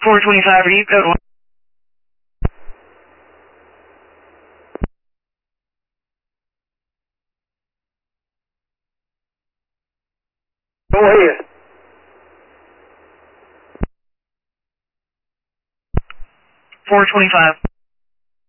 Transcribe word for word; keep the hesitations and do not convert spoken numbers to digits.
four twenty-five, are you code one? Go ahead. four twenty-five.